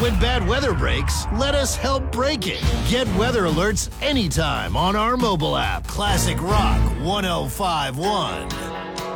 when bad weather breaks, let us help break it. Get weather alerts anytime on our mobile app. Classic Rock 1051.